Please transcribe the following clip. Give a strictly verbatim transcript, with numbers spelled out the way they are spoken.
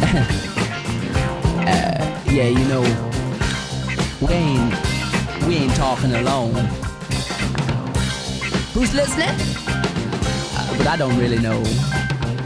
uh, yeah, you know, we ain't, we ain't talking alone. Who's listening? Uh, but I don't really know.